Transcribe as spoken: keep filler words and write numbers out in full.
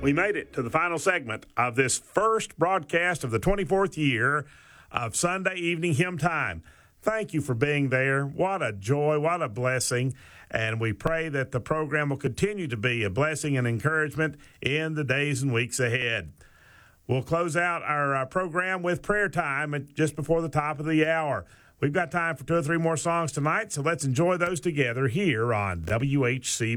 We made it to the final segment of this first broadcast of the twenty-fourth year of Sunday Evening Hymn Time. Thank you for being there. What a joy, what a blessing. And we pray that the program will continue to be a blessing and encouragement in the days and weeks ahead. We'll close out our uh, program with prayer time at just before the top of the hour. We've got time for two or three more songs tonight, so let's enjoy those together here on W H C